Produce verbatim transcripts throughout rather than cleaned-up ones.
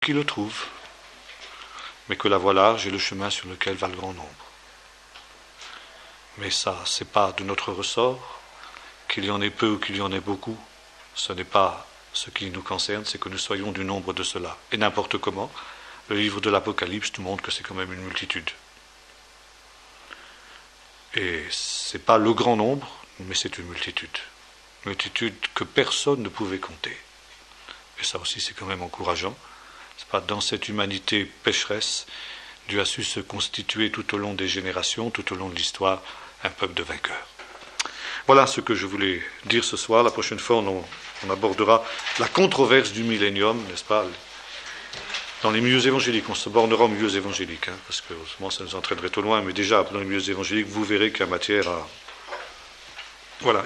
qui le trouve, mais que la voie large est le chemin sur lequel va le grand nombre. Mais ça, c'est pas de notre ressort, qu'il y en ait peu ou qu'il y en ait beaucoup, ce n'est pas ce qui nous concerne, c'est que nous soyons du nombre de cela. Et n'importe comment, le livre de l'Apocalypse nous montre que c'est quand même une multitude. Et c'est pas le grand nombre, mais c'est une multitude. Une multitude que personne ne pouvait compter. Et ça aussi, c'est quand même encourageant. C'est pas dans cette humanité pécheresse, Dieu a su se constituer tout au long des générations, tout au long de l'histoire, un peuple de vainqueurs. Voilà ce que je voulais dire ce soir. La prochaine fois, on, on abordera la controverse du millénium, n'est-ce pas, dans les milieux évangéliques. On se bornera aux milieux évangéliques, hein, parce que autrement ça nous entraînerait trop loin, mais déjà, dans les milieux évangéliques, vous verrez qu'il y a matière à... Voilà.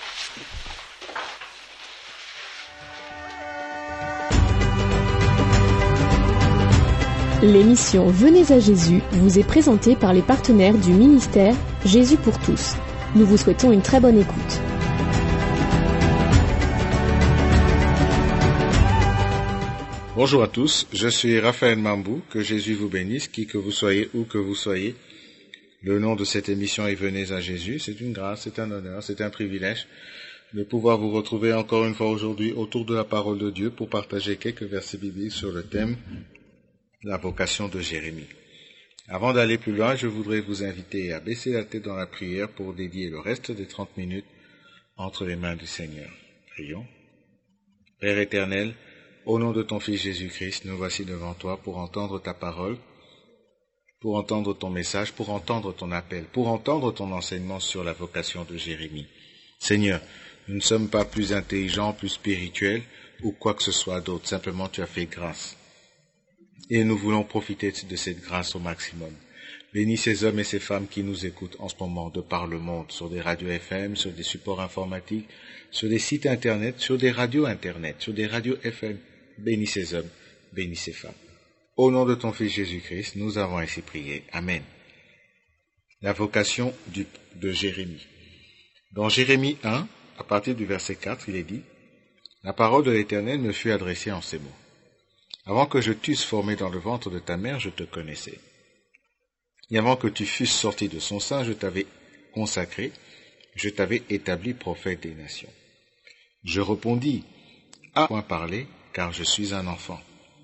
L'émission Venez à Jésus vous est présentée par les partenaires du ministère Jésus pour tous. Nous vous souhaitons une très bonne écoute. Bonjour à tous, je suis Raphaël Mambou, que Jésus vous bénisse, qui que vous soyez, où que vous soyez. Le nom de cette émission est Venez à Jésus. C'est une grâce, c'est un honneur, c'est un privilège de pouvoir vous retrouver encore une fois aujourd'hui autour de la parole de Dieu pour partager quelques versets bibliques sur le thème la vocation de Jérémie. Avant d'aller plus loin, je voudrais vous inviter à baisser la tête dans la prière pour dédier le reste des trente minutes entre les mains du Seigneur. Prions. Père éternel, au nom de ton Fils Jésus-Christ, nous voici devant toi pour entendre ta parole, pour entendre ton message, pour entendre ton appel, pour entendre ton enseignement sur la vocation de Jérémie. Seigneur, nous ne sommes pas plus intelligents, plus spirituels ou quoi que ce soit d'autre, simplement tu as fait grâce. Et nous voulons profiter de cette grâce au maximum. Bénis ces hommes et ces femmes qui nous écoutent en ce moment de par le monde, sur des radios F M, sur des supports informatiques, sur des sites internet, sur des radios internet, sur des radios F M. Bénis ces hommes, bénis ces femmes. Au nom de ton Fils Jésus-Christ, nous avons ainsi prié. Amen. La vocation du, de Jérémie. Dans Jérémie un, à partir du verset quatre, il est dit « La parole de l'Éternel me fut adressée en ces mots. Avant que je t'eusse formé dans le ventre de ta mère, je te connaissais. Et avant que tu fusses sorti de son sein, je t'avais consacré, je t'avais établi prophète des nations. Je répondis, à point parler, car je suis un enfant.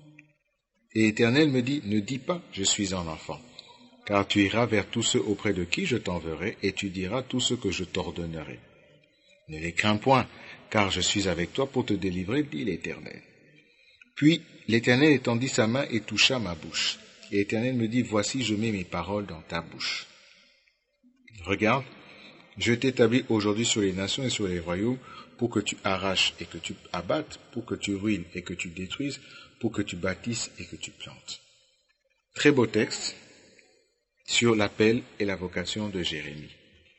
Et l'Éternel me dit, ne dis pas, je suis un enfant, car tu iras vers tous ceux auprès de qui je t'enverrai, et tu diras tout ce que je t'ordonnerai. Ne les crains point, car je suis avec toi pour te délivrer, dit l'Éternel. Puis l'Éternel étendit sa main et toucha ma bouche. Et l'Éternel me dit, voici, je mets mes paroles dans ta bouche. Regarde, je t'établis aujourd'hui sur les nations et sur les royaumes pour que tu arraches et que tu abattes, pour que tu ruines et que tu détruises, pour que tu bâtisses et que tu plantes. Très beau texte sur l'appel et la vocation de Jérémie.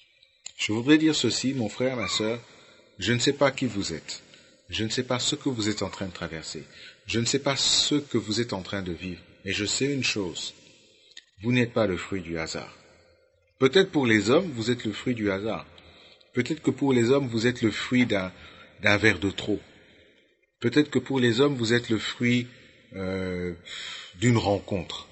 Je voudrais dire ceci, mon frère, ma sœur, je ne sais pas qui vous êtes. Je ne sais pas ce que vous êtes en train de traverser. Je ne sais pas ce que vous êtes en train de vivre. Mais je sais une chose. Vous n'êtes pas le fruit du hasard. Peut-être pour les hommes, vous êtes le fruit du hasard. Peut-être que pour les hommes, vous êtes le fruit d'un, d'un verre de trop. Peut-être que pour les hommes, vous êtes le fruit euh, d'une rencontre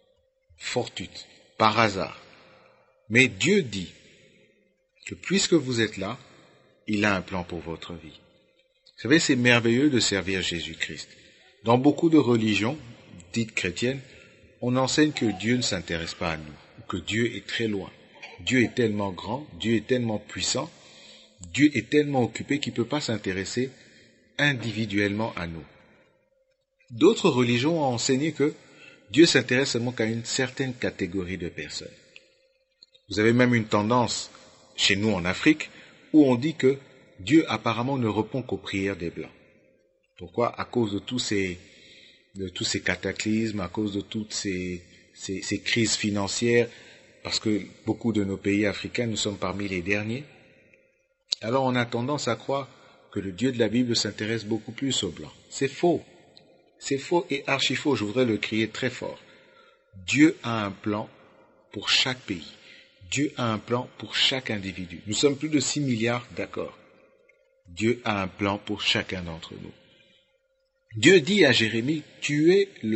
fortuite, par hasard. Mais Dieu dit que puisque vous êtes là, il a un plan pour votre vie. Vous savez, c'est merveilleux de servir Jésus-Christ. Dans beaucoup de religions, dites chrétiennes, on enseigne que Dieu ne s'intéresse pas à nous, ou que Dieu est très loin. Dieu est tellement grand, Dieu est tellement puissant, Dieu est tellement occupé qu'il ne peut pas s'intéresser individuellement à nous. D'autres religions ont enseigné que Dieu s'intéresse seulement qu'à une certaine catégorie de personnes. Vous avez même une tendance, chez nous en Afrique, où on dit que Dieu apparemment ne répond qu'aux prières des Blancs. Pourquoi? À cause de tous ces, de tous ces cataclysmes, à cause de toutes ces, ces, ces crises financières, parce que beaucoup de nos pays africains, nous sommes parmi les derniers. Alors on a tendance à croire que le Dieu de la Bible s'intéresse beaucoup plus aux Blancs. C'est faux. C'est faux et archi faux. Je voudrais le crier très fort. Dieu a un plan pour chaque pays. Dieu a un plan pour chaque individu. Nous sommes plus de six milliards, d'accord. Dieu a un plan pour chacun d'entre nous. Dieu dit à Jérémie, tu es le